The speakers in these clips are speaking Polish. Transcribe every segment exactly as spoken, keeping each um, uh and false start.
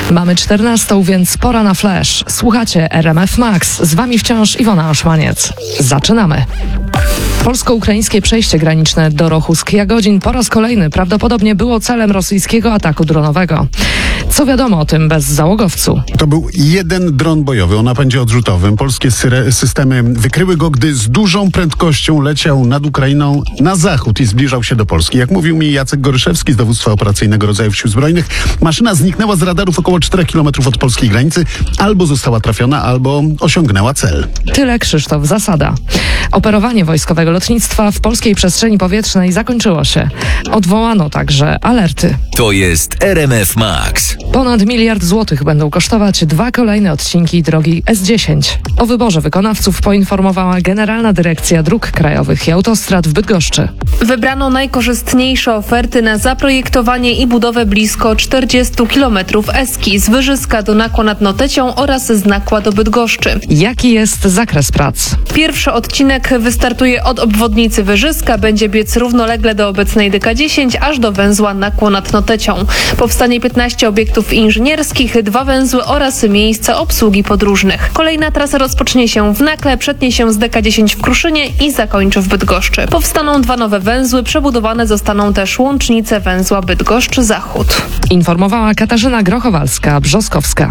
Mamy czternastą, więc pora na flash. Słuchacie R M F Max. Z wami wciąż Iwona Oszmaniec. Zaczynamy. Polsko-ukraińskie przejście graniczne do Rochusk-Jagodzin po raz kolejny prawdopodobnie było celem rosyjskiego ataku dronowego. Co wiadomo o tym bezzałogowcu? To był jeden dron bojowy o napędzie odrzutowym. Polskie syre- systemy wykryły go, gdy z dużą prędkością leciał nad Ukrainą na zachód i zbliżał się do Polski. Jak mówił mi Jacek Goryszewski z Dowództwa Operacyjnego Rodzajów Sił Zbrojnych, maszyna zniknęła z radarów około czterech kilometrów od polskiej granicy. Albo została trafiona, albo osiągnęła cel. Tyle Krzysztof Zasada. Operowanie wojskowego lotnictwa w polskiej przestrzeni powietrznej zakończyło się. Odwołano także alerty. To jest R M F Max. Ponad miliard złotych będą kosztować dwa kolejne odcinki drogi S dziesięć. O wyborze wykonawców poinformowała Generalna Dyrekcja Dróg Krajowych i Autostrad w Bydgoszczy. Wybrano najkorzystniejsze oferty na zaprojektowanie i budowę blisko czterdziestu kilometrów Eski z Wyżyska do Nakła nad Notecią oraz z Nakła do Bydgoszczy. Jaki jest zakres prac? Pierwszy odcinek wystartuje od obwodnicy Wyżyska, będzie biec równolegle do obecnej D K dziesięć aż do węzła Nakło nad Notecią. Powstanie piętnaście obiektów inżynierskich, dwa węzły oraz miejsca obsługi podróżnych. Kolejna trasa rozpocznie się w Nakle, przetnie się z D K dziesięć w Kruszynie i zakończy w Bydgoszczy. Powstaną dwa nowe węzły, przebudowane zostaną też łącznice węzła Bydgoszcz-Zachód. Informowała Katarzyna Grochowalska-Brzoskowska.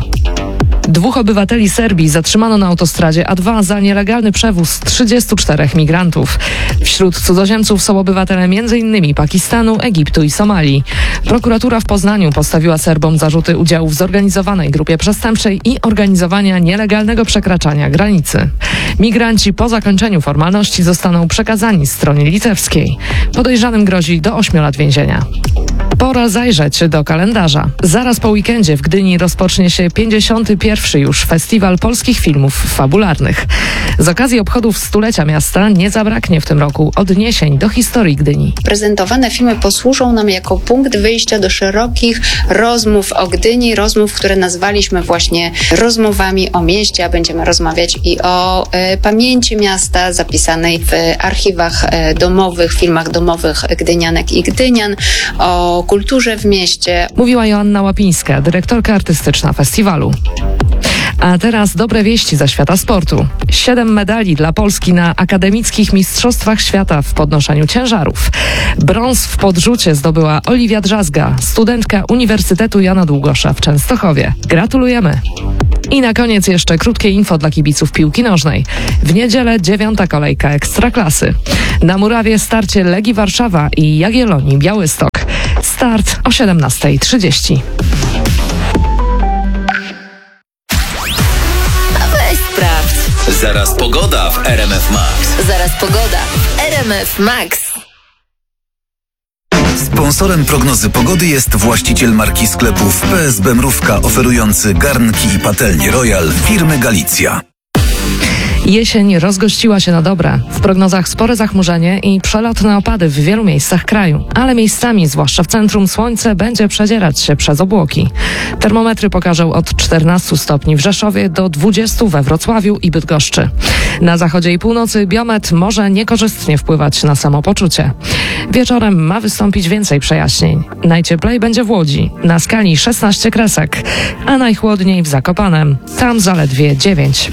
Dwóch obywateli Serbii zatrzymano na autostradzie A dwa za nielegalny przewóz trzydziestu czterech migrantów. Wśród cudzoziemców są obywatele m.in. Pakistanu, Egiptu i Somalii. Prokuratura w Poznaniu postawiła Serbom zarzuty udziału w zorganizowanej grupie przestępczej i organizowania nielegalnego przekraczania granicy. Migranci po zakończeniu formalności zostaną przekazani stronie litewskiej. Podejrzanym grozi do ośmiu lat więzienia. Pora zajrzeć do kalendarza. Zaraz po weekendzie w Gdyni rozpocznie się pięćdziesiąty pierwszy już Festiwal Polskich Filmów Fabularnych. Z okazji obchodów stulecia miasta nie zabraknie w tym roku odniesień do historii Gdyni. Prezentowane filmy posłużą nam jako punkt wyjścia do szerokich rozmów o Gdyni, rozmów, które nazwaliśmy właśnie rozmowami o mieście, a będziemy rozmawiać i o e, pamięci miasta zapisanej w archiwach e, domowych, filmach domowych gdynianek i gdynian, o kulturze w mieście. Mówiła Joanna Łapińska, dyrektorka artystyczna festiwalu. A teraz dobre wieści ze świata sportu. Siedem medali dla Polski na akademickich mistrzostwach świata w podnoszeniu ciężarów. Brąz w podrzucie zdobyła Oliwia Drzazga, studentka Uniwersytetu Jana Długosza w Częstochowie. Gratulujemy! I na koniec jeszcze krótkie info dla kibiców piłki nożnej. W niedzielę dziewiąta kolejka Ekstraklasy. Na murawie starcie Legii Warszawa i Jagiellonii Białystok. Start o siedemnasta trzydzieści. Weź sprawdź. Zaraz pogoda w R M F Max. Zaraz pogoda w R M F Max. Sponsorem prognozy pogody jest właściciel marki sklepów P S B Mrówka, oferujący garnki i patelnie Royal firmy Galicja. Jesień rozgościła się na dobre. W prognozach spore zachmurzenie i przelotne opady w wielu miejscach kraju. Ale miejscami, zwłaszcza w centrum, słońce będzie przedzierać się przez obłoki. Termometry pokażą od czternastu stopni w Rzeszowie do dwudziestu we Wrocławiu i Bydgoszczy. Na zachodzie i północy biometr może niekorzystnie wpływać na samopoczucie. Wieczorem ma wystąpić więcej przejaśnień. Najcieplej będzie w Łodzi, na skali szesnaście kresek, a najchłodniej w Zakopanem. Tam zaledwie dziewięć.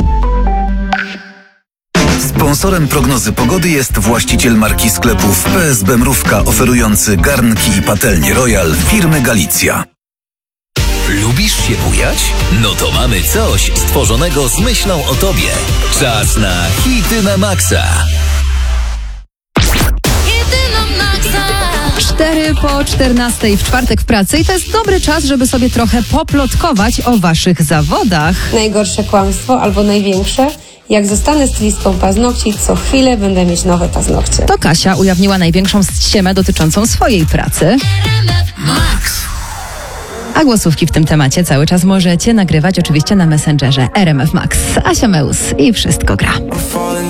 Sponsorem prognozy pogody jest właściciel marki sklepów P S B Mrówka, oferujący garnki i patelnie Royal firmy Galicja. Lubisz się bujać? No to mamy coś stworzonego z myślą o tobie. Czas na hity na maksa. Cztery po czternastej w czwartek w pracy i to jest dobry czas, żeby sobie trochę poplotkować o waszych zawodach. Najgorsze kłamstwo albo największe: jak zostanę stylistką paznokci, co chwilę będę mieć nowe paznokcie. To Kasia ujawniła największą ściemę dotyczącą swojej pracy. Max. A głosówki w tym temacie cały czas możecie nagrywać oczywiście na Messengerze R M F Max. Asia Meus i Wszystko gra.